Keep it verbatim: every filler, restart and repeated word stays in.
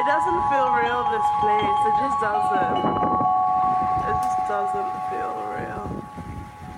doesn't feel real, this place. It just doesn't.